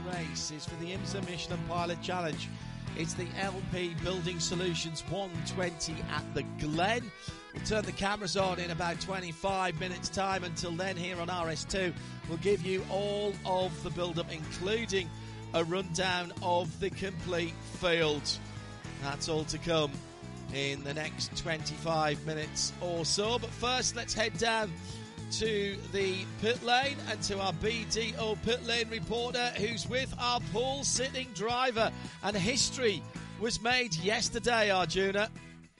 race is for the IMSA Michelin Pilot Challenge. It's the LP Building Solutions 120 at the Glen. We'll turn the cameras on in about 25 minutes time. Until then, here on RS2, we'll give you all of the build-up, including a rundown of the complete field. That's all to come in the next 25 minutes or so. But first, let's head down to the pit lane and to our BDO pit lane reporter, who's with our pole-sitting driver. And history was made yesterday, Arjuna.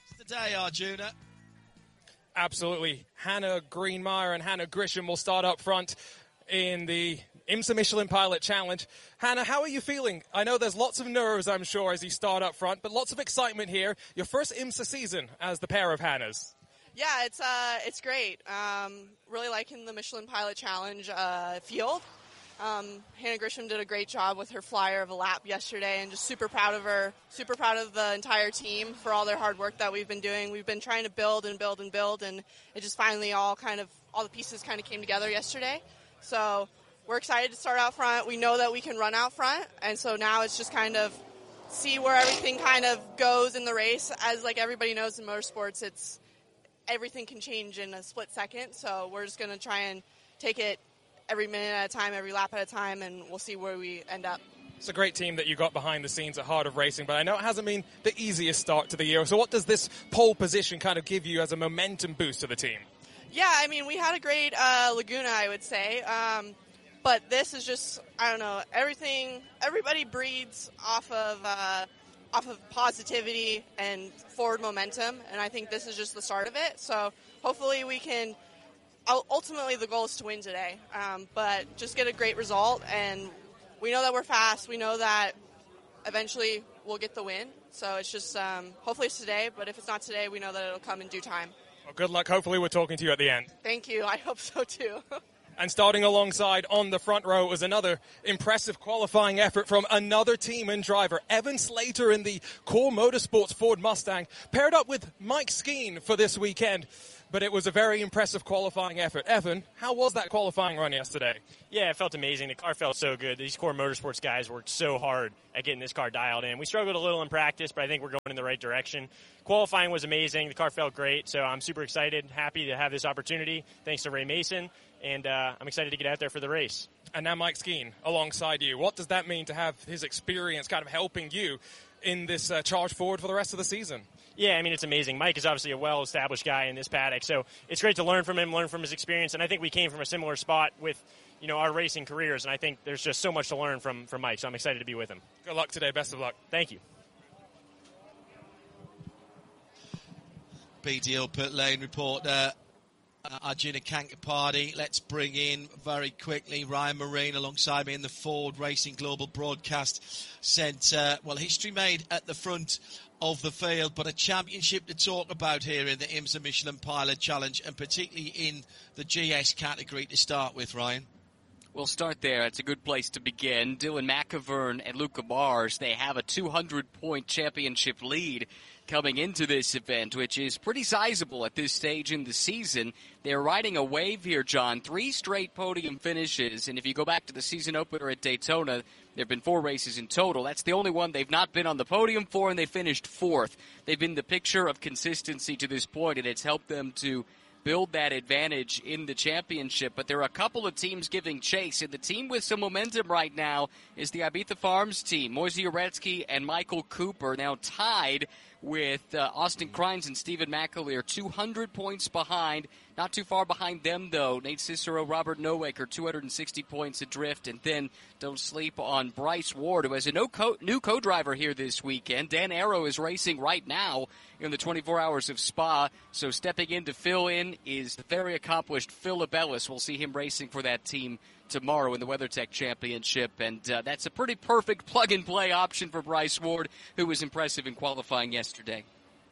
Absolutely. Hannah Greenmeyer and Hannah Grisham will start up front in the IMSA Michelin Pilot Challenge. Hannah, how are you feeling? I know there's lots of nerves, I'm sure, as you start up front, but lots of excitement here. Your first IMSA season as the pair of Hannahs. Yeah, it's great. Really liking the Michelin Pilot Challenge field. Hannah Grisham did a great job with her flyer of a lap yesterday, and just super proud of her, super proud of the entire team for all their hard work that we've been doing. We've been trying to build, and it just finally all the pieces kind of came together yesterday. So we're excited to start out front. We know that we can run out front, and so now it's just kind of see where everything kind of goes in the race. As like everybody knows in motorsports, everything can change in a split second, so we're just going to try and take it every minute at a time, every lap at a time, and we'll see where we end up. It's a great team that you got behind the scenes at Heart of Racing, but I know it hasn't been the easiest start to the year. So what does this pole position kind of give you as a momentum boost to the team? Yeah, I mean, we had a great Laguna, I would say. But this is just, I don't know, everybody breeds off of positivity and forward momentum, and I think this is just the start of it. So hopefully we can, ultimately the goal is to win today, but just get a great result. And we know that we're fast. We know that eventually we'll get the win. So it's just, hopefully it's today, but if it's not today, we know that it'll come in due time. Well, good luck. Hopefully we're talking to you at the end. Thank you. I hope so too. And starting alongside on the front row was another impressive qualifying effort from another team and driver. Evan Slater in the Core Motorsports Ford Mustang paired up with Mike Skeen for this weekend. But it was a very impressive qualifying effort. Evan, how was that qualifying run yesterday? Yeah, it felt amazing. The car felt so good. These Core Motorsports guys worked so hard at getting this car dialed in. We struggled a little in practice, but I think we're going in the right direction. Qualifying was amazing. The car felt great, so I'm super excited, happy to have this opportunity. Thanks to Ray Mason, and I'm excited to get out there for the race. And now Mike Skeen alongside you. What does that mean to have his experience kind of helping you in this charge forward for the rest of the season? Yeah, I mean, it's amazing. Mike is obviously a well-established guy in this paddock, so it's great to learn from him, learn from his experience, and I think we came from a similar spot with, our racing careers, and I think there's just so much to learn from Mike, so I'm excited to be with him. Good luck today. Best of luck. Thank you. BDO pit lane reporter Arjuna Kankapati. Let's bring in very quickly Ryan Marine alongside me in the Ford Racing Global Broadcast Centre. Well, history made at the front of the field, but a championship to talk about here in the IMSA Michelin Pilot Challenge, and particularly in the GS category to start with, Ryan. We'll start there. It's a good place to begin. Dylan McIvern and Luca Mars, they have a 200-point championship lead coming into this event, which is pretty sizable at this stage in the season. They're riding a wave here, John. 3 straight podium finishes, and if you go back to the season opener at Daytona, there have been 4 races in total. That's the only one they've not been on the podium for, and they finished 4th. They've been the picture of consistency to this point, and it's helped them to build that advantage in the championship. But there are a couple of teams giving chase, and the team with some momentum right now is the Ibiza Farms team. Moise Uretsky and Michael Cooper now tied with Austin Crines and Stephen McAleer, 200 points behind. Not too far behind them, though, Nate Cicero, Robert Nowaker, 260 points adrift. And then don't sleep on Bryce Ward, who has a new co-driver here this weekend. Dan Arrow is racing right now in the 24 Hours of Spa. So stepping in to fill in is the very accomplished Phil Abellis. We'll see him racing for that team tomorrow in the WeatherTech Championship, and that's a pretty perfect plug-and-play option for Bryce Ward, who was impressive in qualifying yesterday.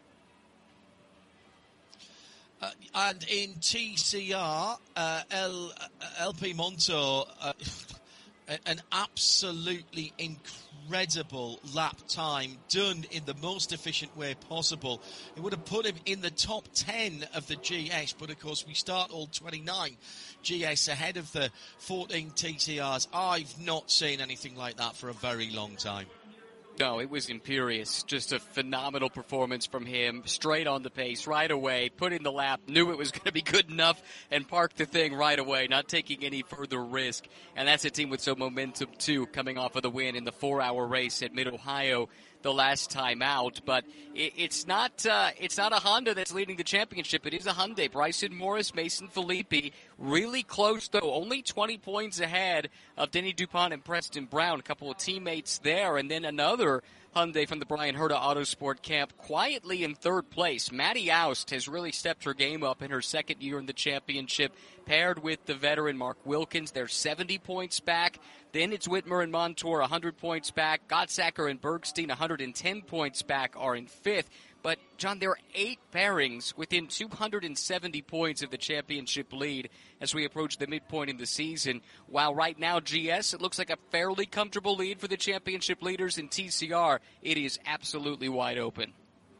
And in TCR, LP Monto, an absolutely incredible lap time done in the most efficient way possible. It would have put him in the top 10 of the GS, but of course we start all 29 GS ahead of the 14 TCRs. I've not seen anything like that for a very long time. No, it was imperious. Just a phenomenal performance from him. Straight on the pace, right away. Put in the lap, knew it was going to be good enough, and parked the thing right away, not taking any further risk. And that's a team with some momentum, too, coming off of the win in the 4-hour race at Mid-Ohio the last time out. But it's not a Honda that's leading the championship. It is a Hyundai. Bryson Morris, Mason Filippi, really close, though. Only 20 points ahead of Denny DuPont and Preston Brown. A couple of teammates there. And then another Hyundai from the Brian Herta Autosport camp quietly in third place. Maddie Oust has really stepped her game up in her second year in the championship, paired with the veteran Mark Wilkins. They're 70 points back. Then it's Whitmer and Montour, 100 points back. Gottsacker and Bergstein, 110 points back, are in fifth. But, John, there are 8 pairings within 270 points of the championship lead as we approach the midpoint in the season. While right now, GS, it looks like a fairly comfortable lead for the championship leaders. In TCR, it is absolutely wide open.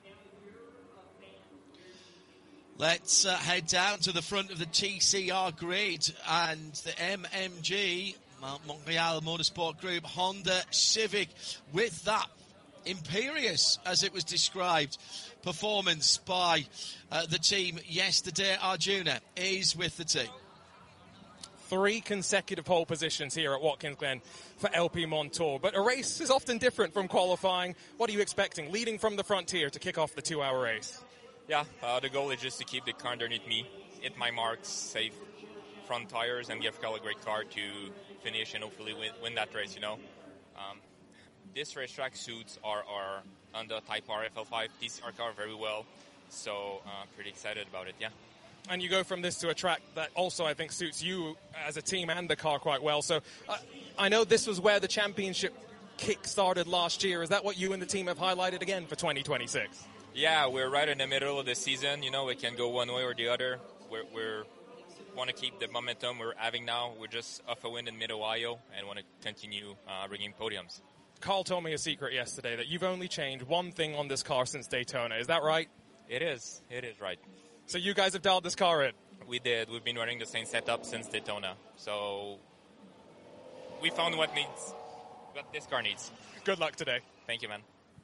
Let's head down to the front of the TCR grid and the MMG, Montreal Motorsport Group, Honda Civic, with that imperious, as it was described, performance by the team yesterday. Arjuna is with the team. 3 consecutive pole positions here at Watkins Glen for LP Montour. But a race is often different from qualifying. What are you expecting, leading from the frontier to kick off the 2-hour race? Yeah, the goal is just to keep the car underneath me, hit my marks, save front tires, and give Carl a great car to finish and hopefully win that race, you know. This racetrack suits our Honda Type R FL5 TCR car very well, so pretty excited about it, yeah. And you go from this to a track that also, I think, suits you as a team and the car quite well. So I know this was where the championship kick started last year. Is that what you and the team have highlighted again for 2026? Yeah, we're right in the middle of the season. You know, it can go one way or the other. We want to keep the momentum we're having now. We're just off a win in Mid-Ohio and want to continue bringing podiums. Carl told me a secret yesterday that you've only changed one thing on this car since Daytona. Is that right? It is. It is right. So you guys have dialed this car in? We did. We've been running the same setup since Daytona. So we found what this car needs. Good luck today. Thank you, man.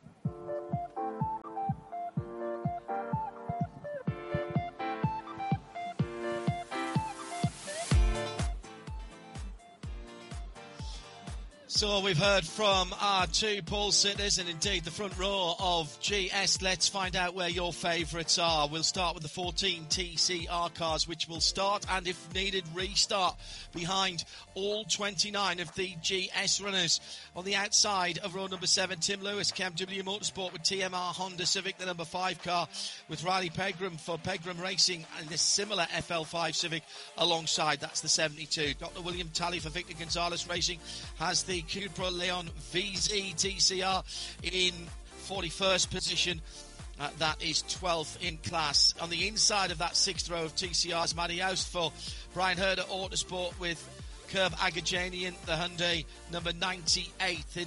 So we've heard from our 2 pole sitters and indeed the front row of GS. Let's find out where your favourites are. We'll start with the 14 TCR cars, which will start and, if needed, restart behind all 29 of the GS runners. On the outside of row number 7, Tim Lewis, KMW Motorsport with TMR Honda Civic, the number 5 car, with Riley Pegram for Pegram Racing and the similar FL5 Civic alongside. That's the 72. Dr. William Talley for Victor Gonzalez Racing has the Cupra Leon VZ TCR in 41st position. That is 12th in class. On the inside of that 6th row of TCRs, Matty Oust for Brian Herta Autosport with Curb Agajanian, the Hyundai, number 98 in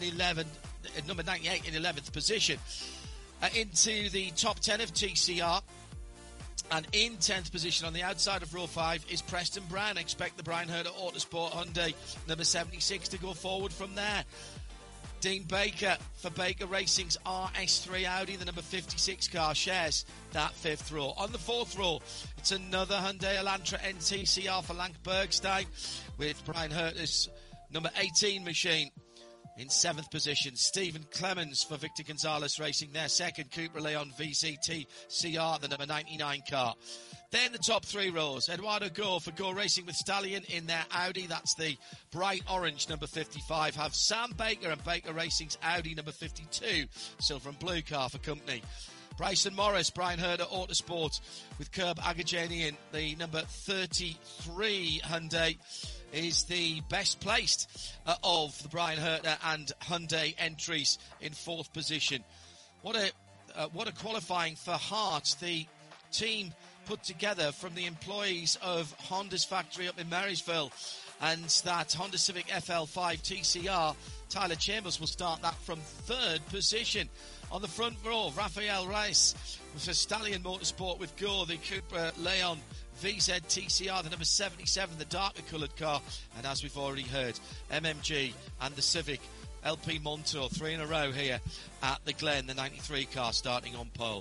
11th position. Into the top 10 of TCR. And in 10th position on the outside of row 5 is Preston Brown. Expect the Brian Herta Autosport Hyundai number 76 to go forward from there. Dean Baker for Baker Racing's RS3 Audi, the number 56 car, shares that 5th row. On the 4th row, it's another Hyundai Elantra NTCR for Lank Bergstein with Brian Herta's number 18 machine. In 7th position, Stephen Clemens for Victor Gonzalez Racing, their second Cupra Leon VZT CR, the number 99 car. Then the top 3 rows, Eduardo Go for Go Racing with Stallion in their Audi, that's the bright orange number 55. Have Sam Baker and Baker Racing's Audi number 52, silver and blue car for company. Bryson Morris, Brian Herta Autosport with Curb Agajanian, the number 33 Hyundai, is the best placed of the Brian Herta and Hyundai entries in 4th position. What a qualifying for Hart, the team put together from the employees of Honda's factory up in Marysville. And that Honda Civic FL5 TCR, Tyler Chambers will start that from 3rd position. On the front row, Rafael Reis for Stallion Motorsport with Gore, the Cooper Leon VZ TCR, the number 77, the darker coloured car. And as we've already heard, MMG and the Civic LP Montour, 3 in a row here at the Glen, the 93 car starting on pole.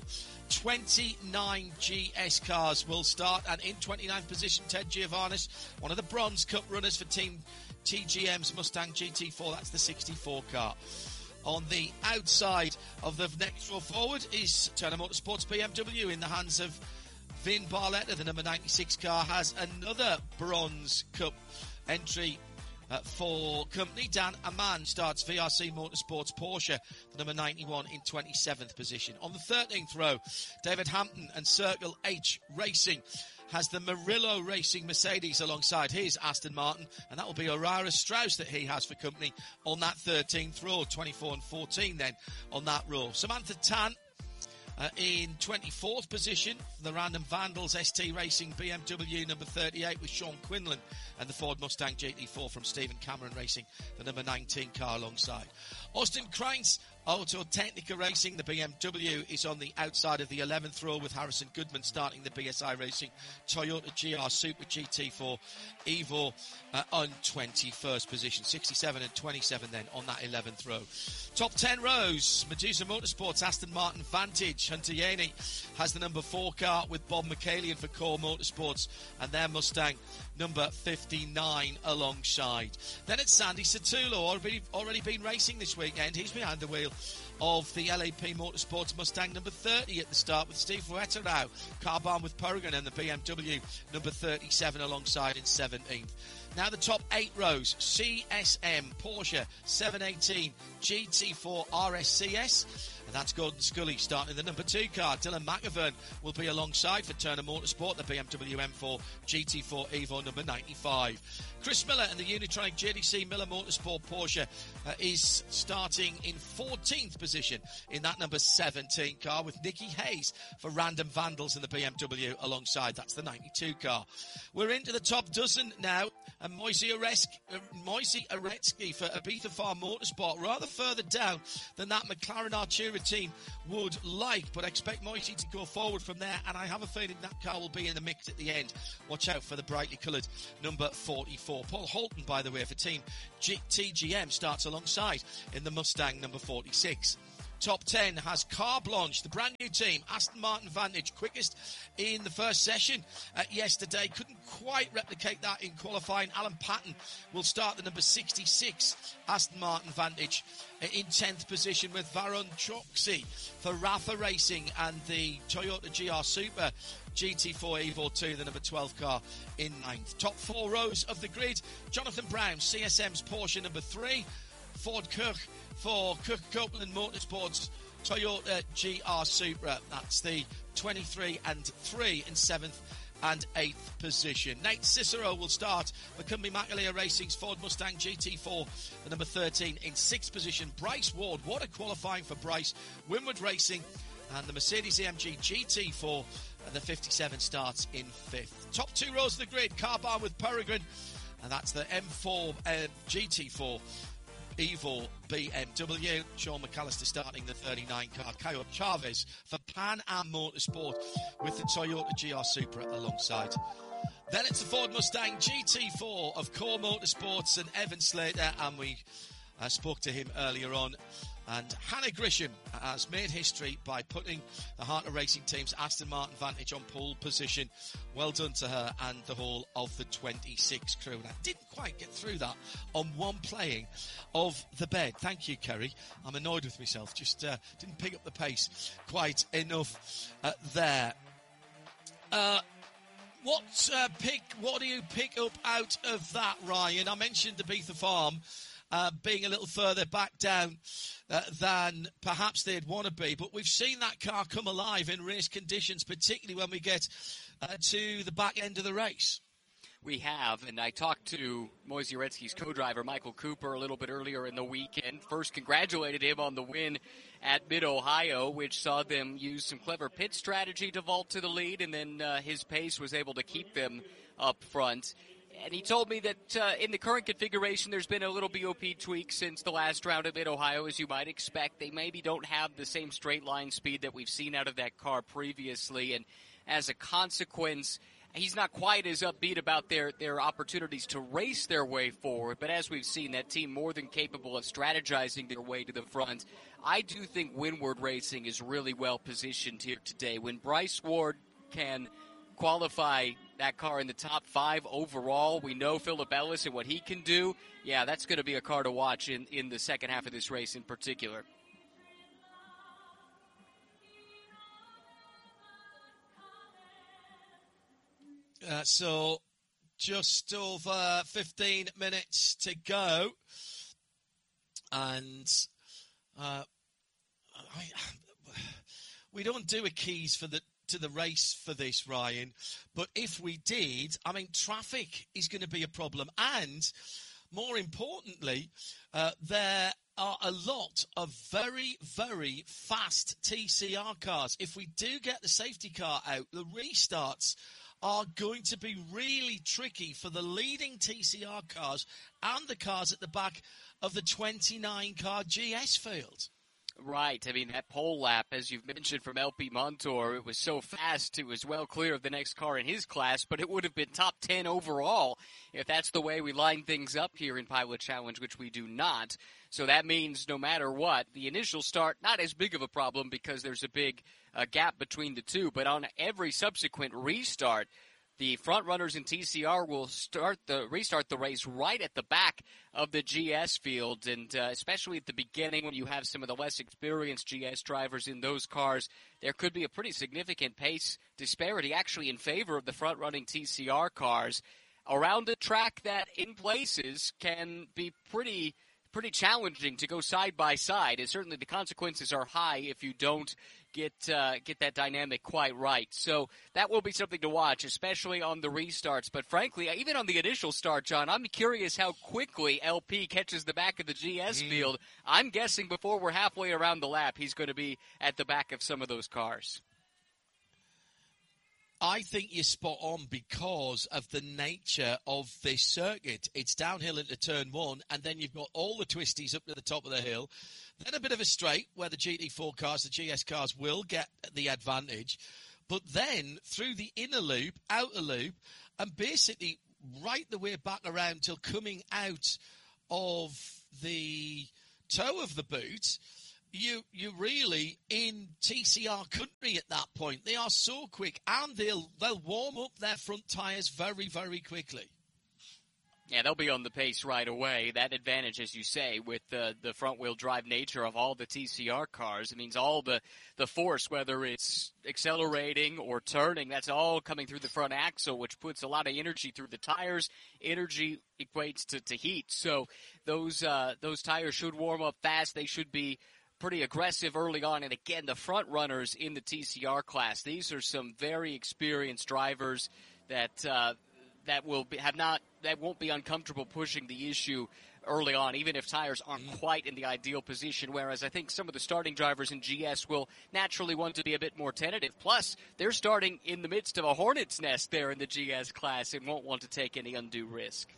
29 GS cars will start, and in 29th position, Ted Giovannis, one of the Bronze Cup runners for Team TGM's Mustang GT4, that's the 64 car. On the outside of the next row forward is Turner Motorsports BMW in the hands of Vin Barletta. The number 96 car has another Bronze Cup entry for company. Dan Amann starts VRC Motorsports Porsche, the number 91 in 27th position. On the 13th row, David Hampton and Circle H Racing has the Murillo Racing Mercedes alongside his Aston Martin, and that will be Aurora Strauss that he has for company on that 13th row. 24 and 14 then on that row. Samantha Tan in 24th position, the Random Vandals ST Racing BMW number 38 with Sean Quinlan and the Ford Mustang GT4 from Stephen Cameron Racing, the number 19 car alongside. Austin Kreintz, Auto Technica Racing, the BMW is on the outside of the 11th row with Harrison Goodman starting the BSI Racing Toyota GR Super GT4 Evo on 21st position. 67 and 27 then on that 11th row. Top 10 rows, Medusa Motorsports, Aston Martin Vantage. Hunter Yaney has the number 4 car with Bob McCallion for Core Motorsports and their Mustang number 59 alongside. Then it's Sandy Satullo, already been racing this weekend. He's behind the wheel of the LAP Motorsports Mustang number 30 at the start with Steve Fuetterau, car barn with Peregrine, and the BMW number 37 alongside in 17th. Now the top 8 rows, CSM Porsche 718 GT4 RSCS, and that's Gordon Scully starting the number 2 car. Dylan McIvern will be alongside for Turner Motorsport, the BMW M4 GT4 Evo number 95. Chris Miller and the Unitronic JDC Miller Motorsport Porsche is starting in 14th position in that number 17 car with Nicky Hayes for Random Vandals and the BMW alongside. That's the 92 car. We're into the top dozen now, and Moisey Aretsky for Ibiza Farm Motorsport, rather further down than that McLaren Artura team would like, but I expect Moisey to go forward from there, and I have a feeling that car will be in the mix at the end. Watch out for the brightly coloured number 44. Paul Holton, by the way, for Team TGM starts alongside in the Mustang number 46. Top 10 has Car Blanche, the brand new team, Aston Martin Vantage, quickest in the first session yesterday. Couldn't quite replicate that in qualifying. Alan Patton will start the number 66 Aston Martin Vantage in 10th position with Varun Choksi for Rafa Racing and the Toyota GR Super GT4 Evo 2, the number 12 car in 9th. Top 4 rows of the grid, Jonathan Brown, CSM's Porsche number 3, Ford Kirk for Kirk Copeland Motorsports Toyota GR Supra. That's the 23 and 3 in 7th and 8th position. Nate Cicero will start for Cumbie Macaleer Racing's Ford Mustang GT4, the number 13 in 6th position. Bryce Ward, what a qualifying for Bryce. Winward Racing and the Mercedes-AMG GT4, the 57 starts in 5th. Top 2 rows of the grid, car barn with Peregrine, and that's the M4 GT4 Evo BMW. Sean McAllister starting the 39 car. Caio Chavez for Pan Am Motorsport with the Toyota GR Supra alongside. Then it's the Ford Mustang GT4 of Core Motorsports and Evan Slater, and we spoke to him earlier on. And Hannah Grisham has made history by putting the Heart of Racing team's Aston Martin Vantage on pole position. Well done to her and the whole of the 26 crew. And I didn't quite get through that on one playing of the bed. Thank you, Kerry. I'm annoyed with myself. Just didn't pick up the pace quite enough there. What do you pick up out of that, Ryan? I mentioned Ibiza Farm being a little further back down than perhaps they'd want to be. But we've seen that car come alive in race conditions, particularly when we get to the back end of the race. We have, and I talked to Moisey Aretsky's co-driver, Michael Cooper, a little bit earlier in the weekend. First congratulated him on the win at Mid-Ohio, which saw them use some clever pit strategy to vault to the lead, and then his pace was able to keep them up front. And he told me that in the current configuration, there's been a little BOP tweak since the last round at Mid-Ohio, as you might expect. They maybe don't have the same straight line speed that we've seen out of that car previously, and as a consequence, he's not quite as upbeat about their opportunities to race their way forward. But as we've seen, that team more than capable of strategizing their way to the front. I do think Windward Racing is really well positioned here today. When Bryce Ward can qualify that car in the top 5 overall, we know Philip Ellis and what he can do. Yeah, that's going to be a car to watch in the second half of this race in particular. So just over 15 minutes to go. And we don't do a keys to the race for this, Ryan. But if we did, I mean, traffic is going to be a problem. And more importantly, there are a lot of very, very fast TCR cars. If we do get the safety car out, the restarts are going to be really tricky for the leading TCR cars and the cars at the back of the 29-car GS field. Right. I mean, that pole lap, as you've mentioned from LP Montour, it was so fast, it was well clear of the next car in his class, but it would have been top 10 overall if that's the way we line things up here in Pilot Challenge, which we do not. So that means no matter what, the initial start, not as big of a problem because there's a big gap between the two, but on every subsequent restart, the front runners in TCR will restart the race right at the back of the GS field, and especially at the beginning when you have some of the less experienced GS drivers in those cars, there could be a pretty significant pace disparity actually in favor of the front-running TCR cars around a track that in places can be pretty challenging to go side by side, and certainly the consequences are high if you don't get that dynamic quite right. So that will be something to watch, especially on the restarts. But frankly, even on the initial start, John, I'm curious how quickly LP catches the back of the GS field. I'm guessing before we're halfway around the lap, he's going to be at the back of some of those cars. I think you're spot on because of the nature of this circuit. It's downhill into turn 1, and then you've got all the twisties up to the top of the hill. Then a bit of a straight where the GT4 cars, the GS cars will get the advantage. But then through the inner loop, outer loop, and basically right the way back around till coming out of the toe of the boot, you're really in TCR country at that point. They are so quick, and they'll warm up their front tyres very, very quickly. Yeah, they'll be on the pace right away. That advantage, as you say, with the front-wheel drive nature of all the TCR cars, it means all the force, whether it's accelerating or turning, that's all coming through the front axle, which puts a lot of energy through the tires. Energy equates to heat. So those tires should warm up fast. They should be pretty aggressive early on. And again, the front runners in the TCR class, these are some very experienced drivers that won't be uncomfortable pushing the issue early on, even if tires aren't quite in the ideal position, whereas I think some of the starting drivers in GS will naturally want to be a bit more tentative. Plus, they're starting in the midst of a hornet's nest there in the GS class and won't want to take any undue risk.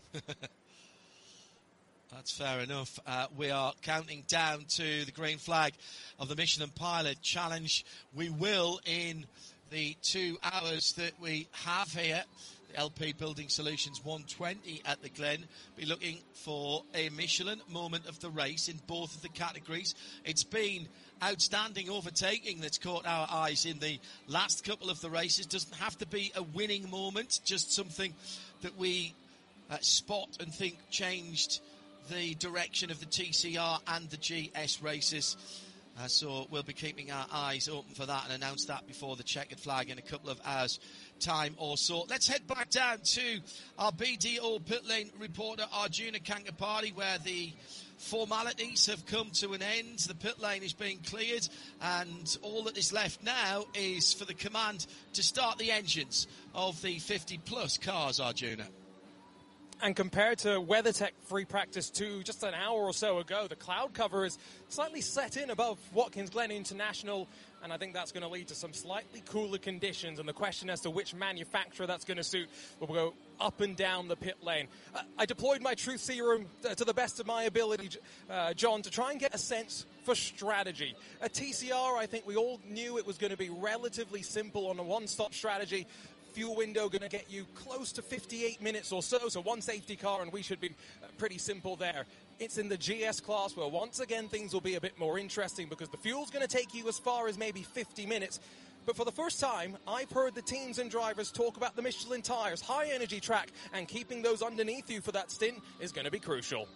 That's fair enough. We are counting down to the green flag of the Michelin Pilot Challenge. We will, in the 2 hours that we have here, the LP Building Solutions 120 at the Glen, be looking for a Michelin moment of the race in both of the categories. It's been outstanding overtaking that's caught our eyes in the last couple of the races. Doesn't have to be a winning moment, just something that we spot and think changed the direction of the TCR and the GS races. So we'll be keeping our eyes open for that and announce that before the checkered flag in a couple of hours' time or so. Let's head back down to our BDO pit lane reporter, Arjuna Kankapati, where the formalities have come to an end. The pit lane is being cleared, and all that is left now is for the command to start the engines of the 50-plus cars, Arjuna. And compared to WeatherTech free practice 2 just an hour or so ago, the cloud cover is slightly set in above Watkins Glen International, and I think that's going to lead to some slightly cooler conditions. And the question as to which manufacturer that's going to suit will go up and down the pit lane. I deployed my truth serum to the best of my ability, John, to try and get a sense for strategy. At TCR, I think we all knew it was going to be relatively simple on a one-stop strategy. Fuel window going to get you close to 58 minutes or so one safety car, and we should be pretty simple there. It's in the GS class where once again things will be a bit more interesting because the fuel's going to take you as far as maybe 50 minutes. But for the first time, I've heard the teams and drivers talk about the Michelin tires, high energy track, and keeping those underneath you for that stint is going to be crucial.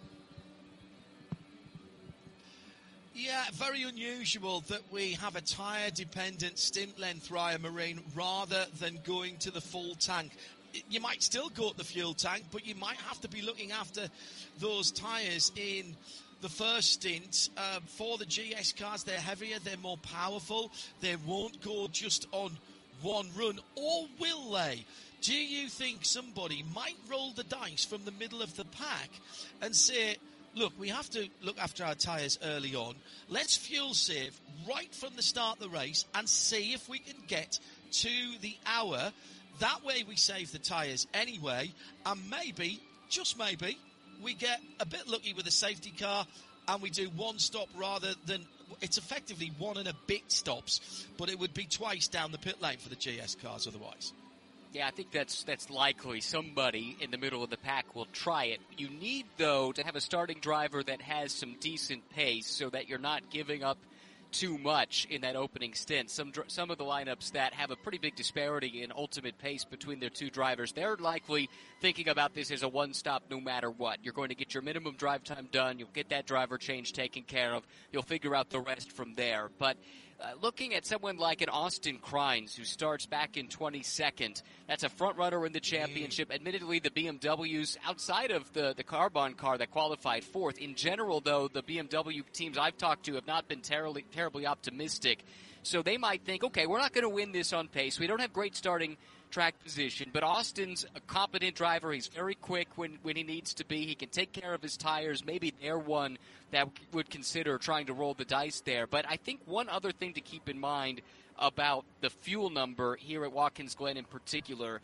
Yeah, very unusual that we have a tyre-dependent stint length, Ryan Marine, rather than going to the full tank. You might still go at the fuel tank, but you might have to be looking after those tyres in the first stint. For the GS cars, they're heavier, they're more powerful. They won't go just on one run, or will they? Do you think somebody might roll the dice from the middle of the pack and say, look, we have to look after our tyres early on. Let's fuel save right from the start of the race and see if we can get to the hour. That way we save the tyres anyway, and maybe, just maybe, we get a bit lucky with a safety car and we do one stop rather than, it's effectively 1 and a bit stops, but it would be twice down the pit lane for the GS cars otherwise. Yeah, I think that's likely. Somebody in the middle of the pack will try it. You need, though, to have a starting driver that has some decent pace so that you're not giving up too much in that opening stint. Some of the lineups that have a pretty big disparity in ultimate pace between their two drivers, they're likely thinking about this as a one-stop no matter what. You're going to get your minimum drive time done. You'll get that driver change taken care of. You'll figure out the rest from there. But looking at someone like an Austin Krines, who starts back in 22nd, that's a front runner in the championship. Admittedly, the BMWs, outside of the Carbon car that qualified fourth, in general, though, the BMW teams I've talked to have not been terribly optimistic. So they might think, okay, we're not going to win this on pace. We don't have great starting track position, but Austin's a competent driver. He's very quick when he needs to be. He can take care of his tires. Maybe they're one that would consider trying to roll the dice there. But I think one other thing to keep in mind about the fuel number here at Watkins Glen in particular,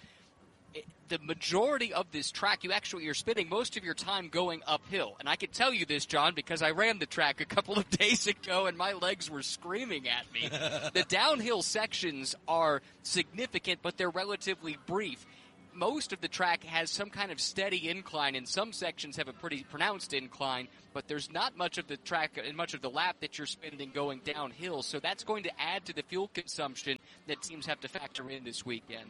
the majority of this track, you're spending most of your time going uphill. And I can tell you this, John, because I ran the track a couple of days ago and my legs were screaming at me. The downhill sections are significant, but they're relatively brief. Most of the track has some kind of steady incline, and some sections have a pretty pronounced incline, but there's not much of the track and much of the lap that you're spending going downhill. So that's going to add to the fuel consumption that teams have to factor in this weekend.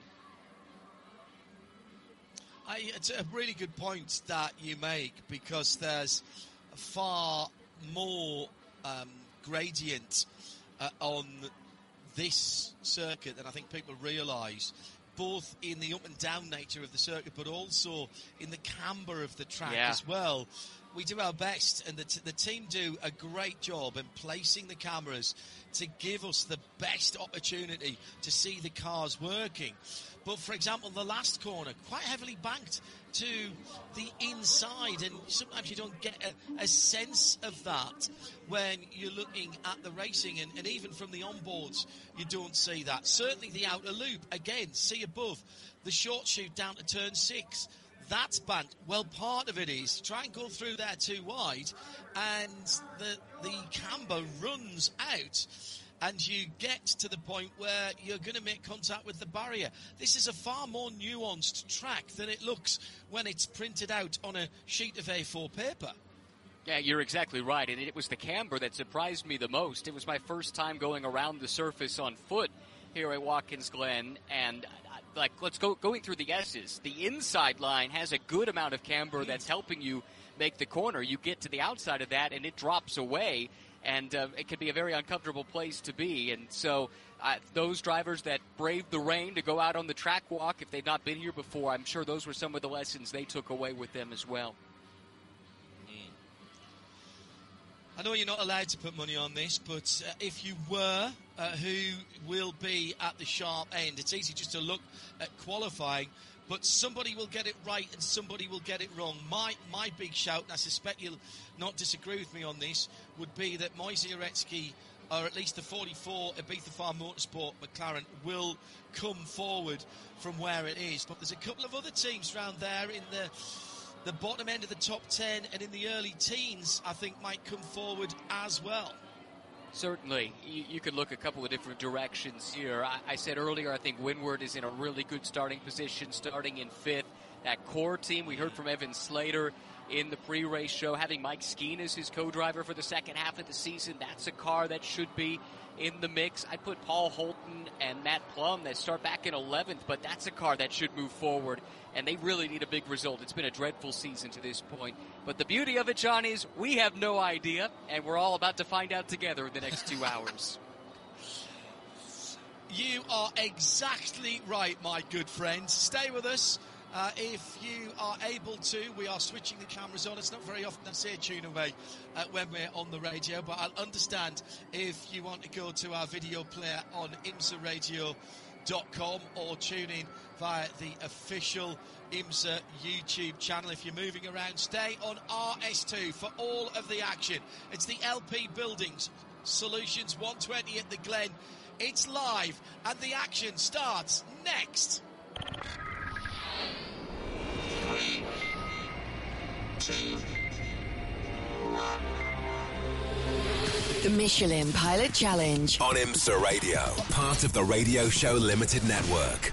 It's a really good point that you make, because there's far more gradient on this circuit than I think people realise, both in the up and down nature of the circuit, but also in the camber of the track as well. We do our best, and the team do a great job in placing the cameras to give us the best opportunity to see the cars working. But, for example, the last corner, quite heavily banked to the inside, and sometimes you don't get a sense of that when you're looking at the racing, and even from the onboards, you don't see that. Certainly the outer loop, again, see above, the short shoot down to turn 6, that's banked. Well, part of it is try and go through there too wide, and the camber runs out, and you get to the point where you're going to make contact with the barrier. This is a far more nuanced track than it looks when it's printed out on a sheet of A4 paper. Yeah, you're exactly right, and it was the camber that surprised me the most. It was my first time going around the surface on foot here at Watkins Glen, and going through the S's. The inside line has a good amount of camber that's helping you make the corner. You get to the outside of that, and it drops away. And it can be a very uncomfortable place to be. And so those drivers that braved the rain to go out on the track walk, if they've not been here before, I'm sure those were some of the lessons they took away with them as well. I know you're not allowed to put money on this, but if you were, who will be at the sharp end? It's easy just to look at qualifying, but somebody will get it right and somebody will get it wrong. My big shout, and I suspect you'll not disagree with me on this, would be that Moise Uretsky, or at least the 44 Ibiza Farm Motorsport McLaren, will come forward from where it is. But there's a couple of other teams around there in the bottom end of the top 10 and in the early teens, I think, might come forward as well. Certainly. You could look a couple of different directions here. I said earlier, I think Windward is in a really good starting position, starting in 5th. That core team, we heard from Evan Slater in the pre-race show, having Mike Skeen as his co-driver for the second half of the season. That's a car that should be in the mix. I'd put Paul Holton and Matt Plum that start back in 11th, but that's a car that should move forward, and they really need a big result. It's been a dreadful season to this point. But the beauty of it, John, is we have no idea, and we're all about to find out together in the next 2 hours. You are exactly right, my good friends. Stay with us. If you are able to, we are switching the cameras on. It's not very often I say tune away when we're on the radio, but I'll understand if you want to go to our video player on imsaradio.com or tune in via the official IMSA YouTube channel. If you're moving around, stay on RS2 for all of the action. It's the LP Buildings Solutions 120 at the Glen. It's live and the action starts next. 3, 2, 1. The Michelin Pilot Challenge on IMSA Radio, part of the Radio Show Limited Network.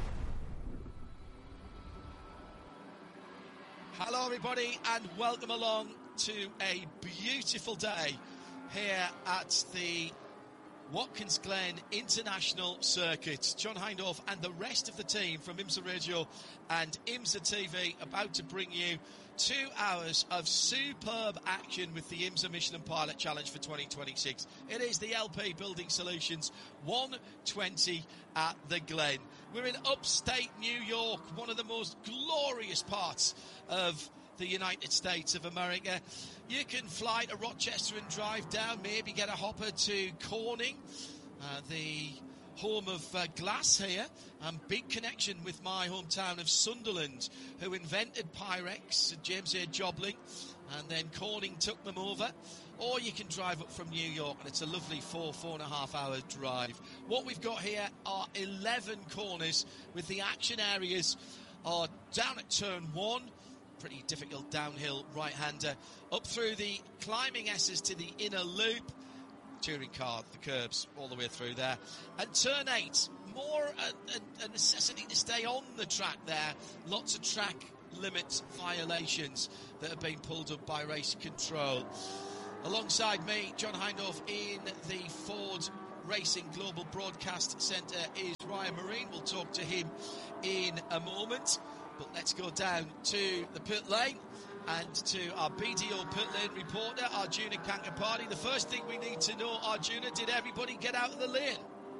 Hello everybody and welcome along to a beautiful day here at the Watkins Glen International Circuit. John Hindhaugh and the rest of the team from IMSA Radio and IMSA TV about to bring you 2 hours of superb action with the IMSA Michelin Pilot Challenge for 2026. It is the LP Building Solutions 120 at the Glen. We're in upstate New York, one of the most glorious parts of the United States of America. You can fly to Rochester and drive down, maybe get a hopper to Corning, the home of glass here, and big connection with my hometown of Sunderland, who invented Pyrex, James A. Jobling, and then Corning took them over. Or you can drive up from New York, and it's a lovely 4.5 hour drive. What we've got here are 11 corners, with the action areas are down at turn 1, pretty difficult downhill right-hander, up through the climbing S's to the inner loop, touring car, the curbs all the way through there, and turn 8, more a necessity to stay on the track there. Lots of track limit violations that have been pulled up by race control. Alongside me, John Hindhaugh in the Ford Racing Global Broadcast Centre is Ryan Marine. We'll talk to him in a moment. But let's go down to the pit lane and to our BDO pit lane reporter, Arjuna Kankapati. The first thing we need to know, Arjuna, did everybody get out of the lane?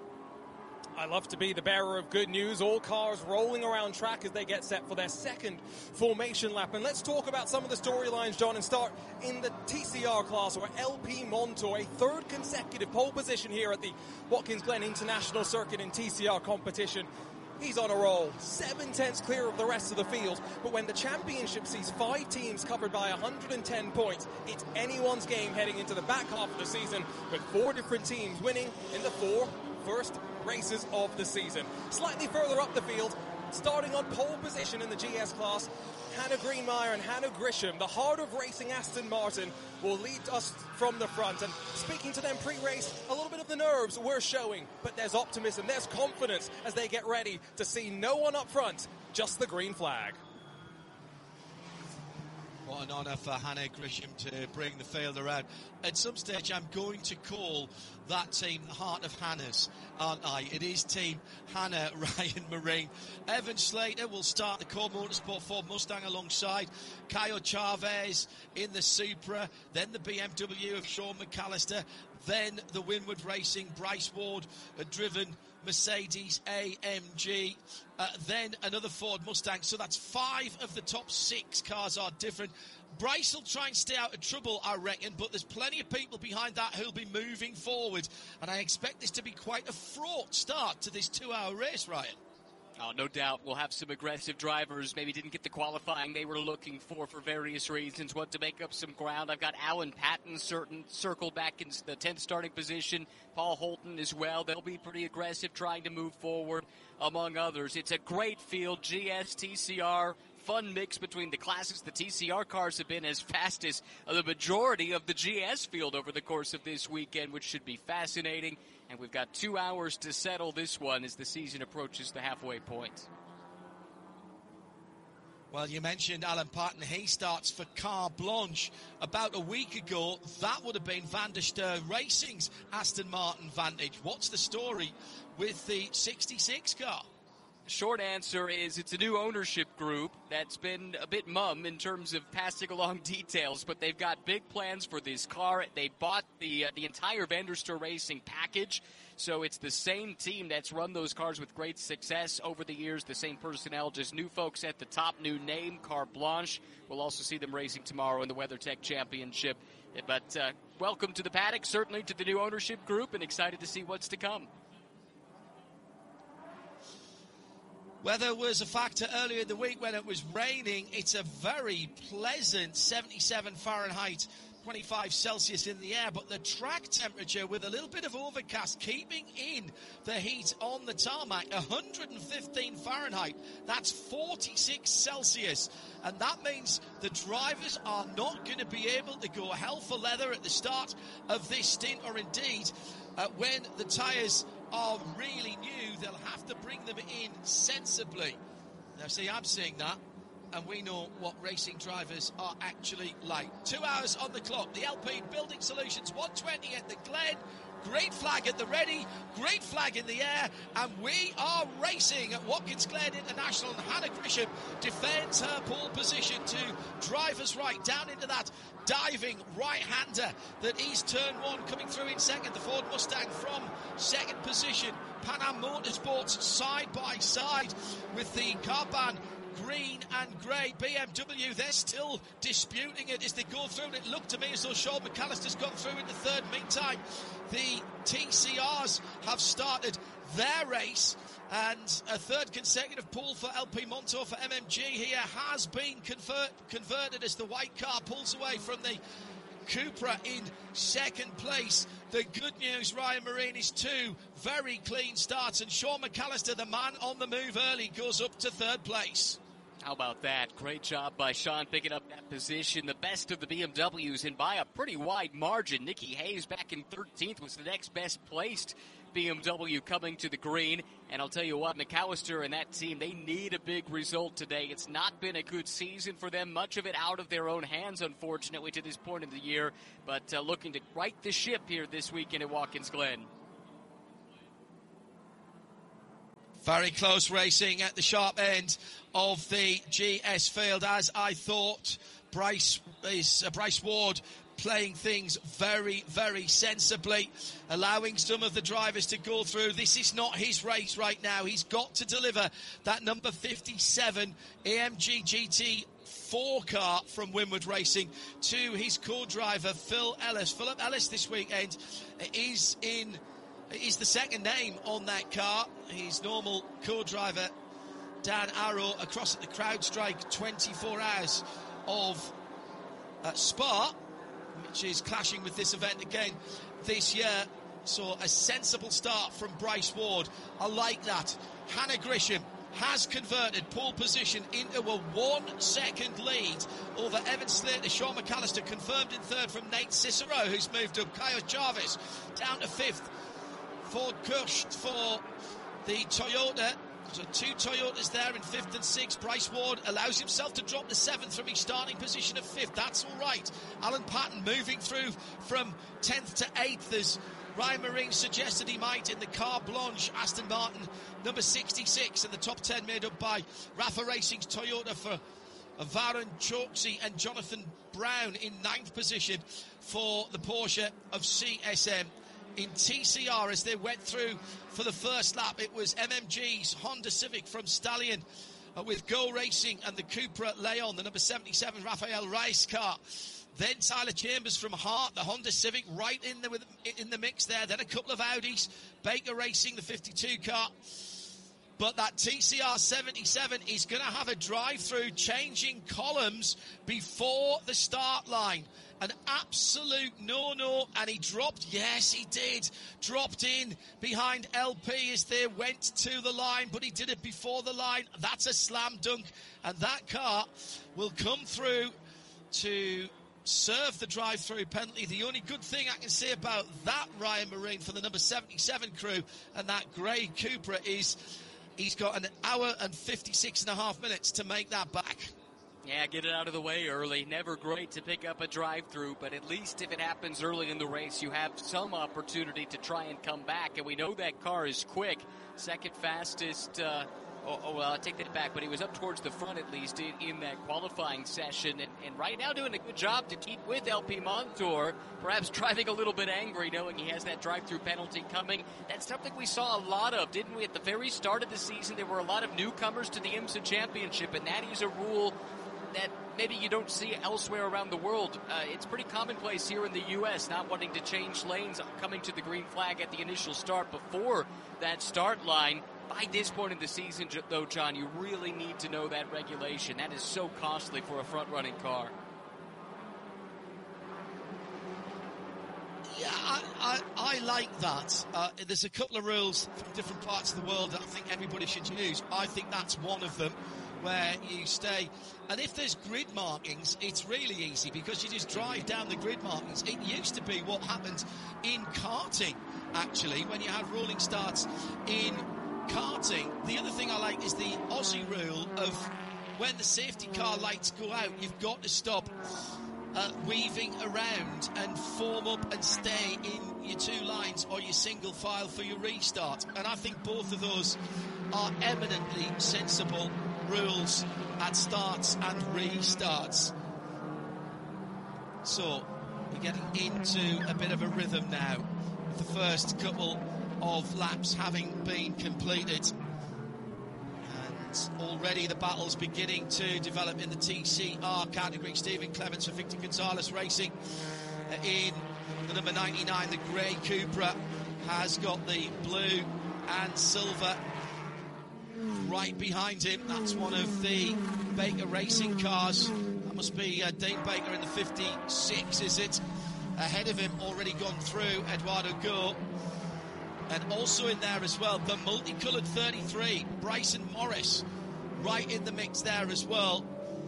I love to be the bearer of good news. All cars rolling around track as they get set for their second formation lap. And let's talk about some of the storylines, John, and start in the TCR class, or LP Montour, a third consecutive pole position here at the Watkins Glen International Circuit in TCR competition. He's on a roll, 7 tenths clear of the rest of the field, but when the championship sees 5 teams covered by 110 points, it's anyone's game heading into the back half of the season, with 4 different teams winning in the 4 first races of the season. Slightly further up the field, starting on pole position in the GS class, Hannah Greenmeyer and Hannah Grisham, the heart of racing Aston Martin, will lead us from the front. And speaking to them pre-race, a little bit of the nerves we're showing, but there's optimism, there's confidence as they get ready to see no one up front, just the green flag. What an honour for Hannah Grisham to bring the field around. At some stage, I'm going to call that team the Heart of Hannah's, aren't I? It is Team Hannah Ryan Marine. Evan Slater will start the Core Motorsport Ford Mustang alongside Caio Chavez in the Supra, then the BMW of Sean McAllister, then the Winward Racing Bryce Ward, a driven Mercedes AMG, then another Ford Mustang. So that's 5 of the top 6 cars are different. Bryce will try and stay out of trouble, I reckon, but there's plenty of people behind that who'll be moving forward, and I expect this to be quite a fraught start to this 2-hour race, Ryan. Oh, no doubt. We'll have some aggressive drivers. Maybe didn't get the qualifying they were looking for various reasons. Want to make up some ground. I've got Alan Patton circled back into the 10th starting position. Paul Holton as well. They'll be pretty aggressive trying to move forward, among others. It's a great field. GS, TCR, fun mix between the classes. The TCR cars have been as fast as the majority of the GS field over the course of this weekend, which should be fascinating. And we've got 2 hours to settle this one as the season approaches the halfway point. Well, you mentioned Alan Patton. He starts for Carte Blanche. About a week ago, that would have been Van der Steur Racing's Aston Martin Vantage. What's the story with the 66 car? Short answer is it's a new ownership group that's been a bit mum in terms of passing along details, but they've got big plans for this car. They bought the entire Van der Steur Racing package, so it's the same team that's run those cars with great success over the years, the same personnel, just new folks at the top, new name, Carte Blanche. We'll also see them racing tomorrow in the WeatherTech Championship. But welcome to the paddock, certainly to the new ownership group, and excited to see what's to come. Weather was a factor earlier in the week when it was raining. It's a very pleasant 77 Fahrenheit, 25 Celsius in the air, but the track temperature with a little bit of overcast keeping in the heat on the tarmac, 115 Fahrenheit. That's 46 Celsius. And that means the drivers are not going to be able to go hell for leather at the start of this stint, or indeed when the tyres are really new, they'll have to bring them in sensibly. Now, see, I'm saying that, and we know what racing drivers are actually like. 2 hours on the clock. The LP Building Solutions 120 at the Glen. Great flag at the ready, great flag in the air, and we are racing at Watkins Glen International, and Hannah Grisham defends her pole position to drivers right, down into that diving right-hander that is turn one, coming through in second, the Ford Mustang from second position. Pan Am Motorsports side by side with the Carbahn green and grey BMW. They're still disputing it as they go through, and it looked to me as though Sean McAllister's gone through in the third. Meantime, the TCRs have started their race, and a third consecutive pole for LP Montour for MMG here has been converted as the white car pulls away from the Cupra in second place. The good news, Ryan Marine, is two very clean starts, and Sean McAllister, the man on the move early, goes up to third place. How about that? Great job by Sean picking up that position. The best of the BMWs, and by a pretty wide margin. Nikki Hayes back in 13th was the next best placed BMW coming to the green. And I'll tell you what, McAllister and that team, they need a big result today. It's not been a good season for them, much of it out of their own hands, unfortunately, to this point in the year. But looking to right the ship here this weekend at Watkins Glen. Very close racing at the sharp end of the GS field, as I thought. Bryce Ward playing things very, very sensibly, allowing some of the drivers to go through. This is not his race right now. He's got to deliver that number 57 AMG GT4 car from Winward Racing to his co-driver, Phil Ellis. Philip Ellis this weekend is the second name on that car. His normal co-driver, Dan Arrow, across at the CrowdStrike 24 hours of Spa, which is clashing with this event again this year. So a sensible start from Bryce Ward. I like that. Hannah Grisham has converted pole position into a 1 second lead over Evan Slater. Sean McAllister confirmed in third from Nate Cicero, who's moved up. Kyle Jarvis down to fifth. Ford Kirsch for the Toyota. So two Toyotas there in fifth and sixth. Bryce Ward allows himself to drop to seventh from his starting position of fifth. That's all right. Alan Patton moving through from 10th to 8th as Ryan Marine suggested he might in the Carte Blanche Aston Martin number 66. And the top 10 made up by Rafa Racing's Toyota for Varun Choksi and Jonathan Brown in 9th position for the Porsche of CSM. In TCR, as they went through for the first lap, it was MMG's Honda Civic from Stallion with Go Racing and the Cupra Leon, the number 77 Rafael Rice car. Then Tyler Chambers from Hart, the Honda Civic, right in the mix there. Then a couple of Audis. Baker Racing, the 52 car. But that TCR 77 is going to have a drive-through, changing columns before the start line. An absolute no-no, and he dropped, yes he did, dropped in behind LP as they went to the line, but he did it before the line. That's a slam dunk, and that car will come through to serve the drive-through penalty. The only good thing I can say about that, Ryan Marine, for the number 77 crew and that grey Cupra is he's got an hour and 56 and a half minutes to make that back. Yeah, get it out of the way early. Never great to pick up a drive-through, but at least if it happens early in the race, you have some opportunity to try and come back. And we know that car is quick. Second fastest, well, I take that back, but he was up towards the front at least in that qualifying session. And right now doing a good job to keep with LP Montour, perhaps driving a little bit angry knowing he has that drive-through penalty coming. That's something we saw a lot of, didn't we? At the very start of the season, there were a lot of newcomers to the IMSA Championship, and that is a rule that maybe you don't see elsewhere around the world. It's pretty commonplace here in the U.S., not wanting to change lanes, coming to the green flag at the initial start before that start line. By this point in the season, though, John, you really need to know that regulation. That is so costly for a front-running car. Yeah, I like that. There's a couple of rules from different parts of the world that I think everybody should use. I think that's one of them, where you stay. And if there's grid markings, it's really easy because you just drive down the grid markings. It used to be what happened in karting, actually, when you had rolling starts in karting. The other thing I like is the Aussie rule of when the safety car lights go out, you've got to stop weaving around and form up and stay in your two lines or your single file for your restart. And I think both of those are eminently sensible rules at starts and restarts. So we're getting into a bit of a rhythm now, with the first couple of laps having been completed. And already the battle's beginning to develop in the TCR category. Stephen Clements for Victor Gonzalez Racing in the number 99. The grey Cupra has got the blue and silver right behind him. That's one of the Baker Racing cars. That must be Dane Baker in the 56, is it? Ahead of him, already gone through, Eduardo Go. And also in there as well, the multicoloured 33, Bryson Morris, right in the mix there as well.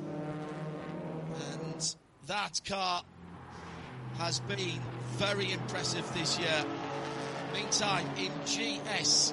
And that car has been very impressive this year. Meantime, in GS,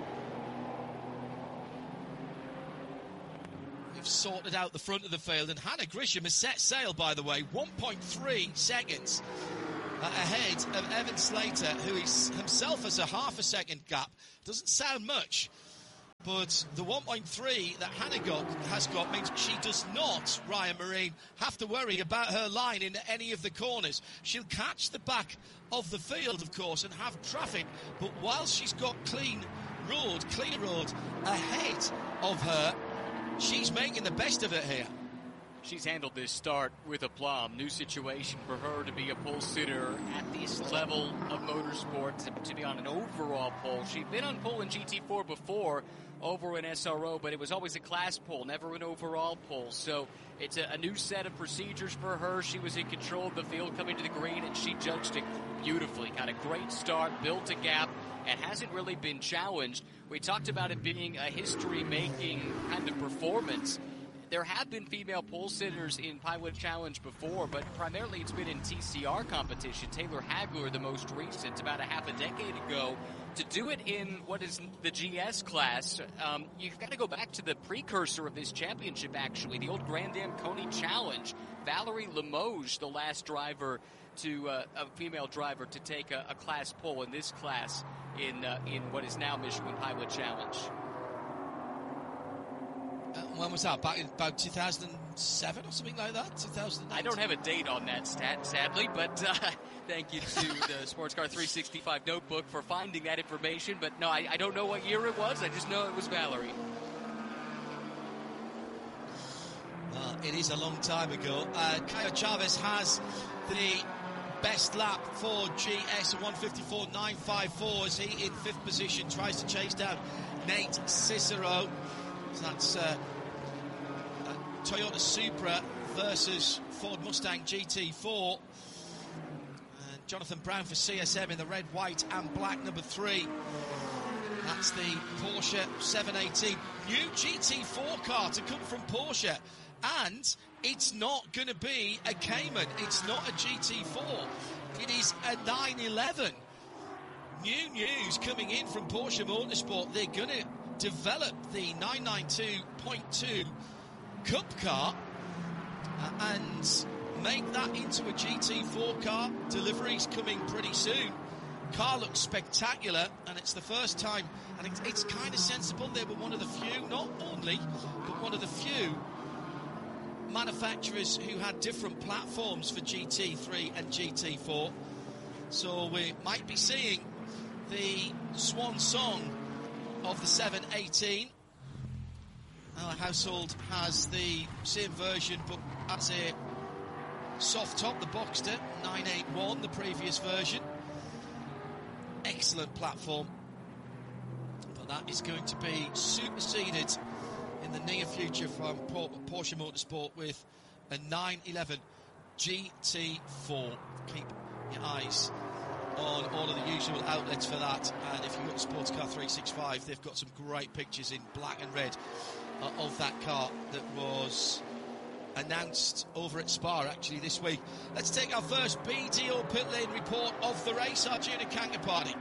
we've sorted out the front of the field, and Hannah Grisham has set sail, by the way, 1.3 seconds ahead of Evan Slater, who is himself has a half a second gap. Doesn't sound much, but the 1.3 that Hannah has got means she does not, Ryan Marine, have to worry about her line in any of the corners. She'll catch the back of the field, of course, and have traffic, but while she's got clean road ahead of her, she's making the best of it here. She's handled this start with aplomb. New situation for her to be a pole sitter at this level of motorsport, to be on an overall pole. She'd been on pole in GT4 before over in SRO, but it was always a class pole, never an overall pole. So it's a new set of procedures for her. She was in control of the field coming to the green, and she judged it beautifully. Got a great start, built a gap, and hasn't really been challenged. We talked about it being a history-making kind of performance. There have been female pole sitters in Pilot Challenge before, but primarily it's been in TCR competition. Taylor Hagler, the most recent, about a half a decade ago. To do it in what is the GS class, you've got to go back to the precursor of this championship, actually, the old Grand Am Coney Challenge. Valerie Limoges, the last driver to a female driver to take a class pole in this class in what is now Michelin Pilot Challenge. When was that? Back in about 2007 or something like that? 2008? I don't have a date on that stat, sadly, but thank you to the Sports Car 365 notebook for finding that information. But no, I don't know what year it was. I just know it was Valerie. It is a long time ago. Caio Chavez has the best lap for GS, a 154.954 as he in 5th position tries to chase down Nate Cicero. So that's Toyota Supra versus Ford Mustang GT4. And Jonathan Brown for CSM in the red, white and black, number 3. That's the Porsche 718. New GT4 car to come from Porsche. And it's not going to be a Cayman. It's not a GT4. It is a 911. New news coming in from Porsche Motorsport. They're going to develop the 992.2 Cup car and make that into a GT4 car. Deliveries coming pretty soon. Car looks spectacular, and it's the first time, and it's kind of sensible. They were one of the few, not only, but one of the few manufacturers who had different platforms for GT3 and GT4. So we might be seeing the swan song of the 718. Our household has the same version, but as a soft top, the Boxster 981, the previous version. Excellent platform, but that is going to be superseded in the near future from Porsche Motorsport with a 911 GT4. Keep your eyes on all of the usual outlets for that, and if you go to Sports Car 365, they've got some great pictures in black and red of that car that was announced over at Spa actually this week. Let's take our first BDO pit lane report of the race. Arjuna Kangaparty.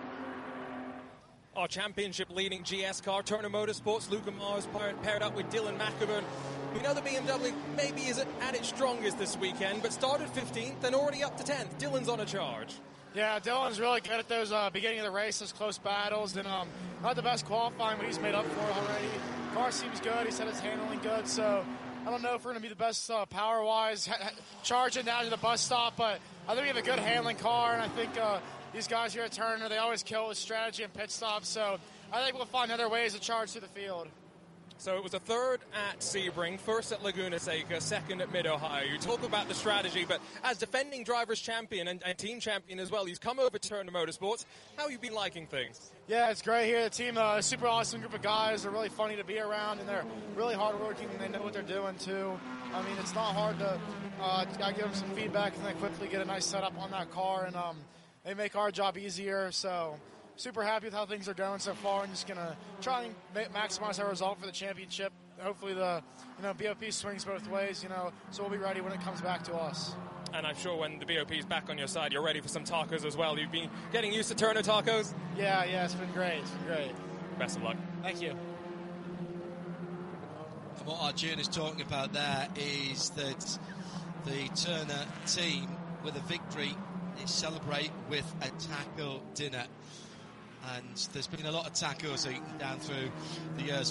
Our championship leading GS car, Turner Motorsports, Luca Mars paired up with Dylan McIvern. We know the BMW maybe isn't at its strongest this weekend, but started 15th and already up to 10th. Dylan's on a charge. Yeah, Dylan's really good at those beginning of the race, those close battles, and not the best qualifying, but he's made up for it already. Car seems good. He said it's handling good, so I don't know if we're going to be the best power-wise charging down to the bus stop, but I think we have a good handling car, and I think these guys here at Turner, they always kill with strategy and pit stops, so I think we'll find other ways to charge through the field. So it was a third at Sebring, first at Laguna Seca, second at Mid-Ohio. You talk about the strategy, but as defending drivers champion and team champion as well, he's come over to Turner Motorsports. How have you been liking things? Yeah, it's great here. The team, a super awesome group of guys. They're really funny to be around, and they're really hardworking, and they know what they're doing, too. I mean, it's not hard to I give them some feedback, and then quickly get a nice setup on that car, and they make our job easier, so super happy with how things are going so far, and just going to try and maximize our result for the championship. Hopefully the BOP swings both ways, so we'll be ready when it comes back to us. And I'm sure when the BOP is back on your side, you're ready for some tacos as well. You've been getting used to Turner tacos? Yeah, it's been great. It's been great. Best of luck. Thank you. And what Arjun is talking about there is that the Turner team, with a victory, they celebrate with a taco dinner. And there's been a lot of tacos eaten down through the years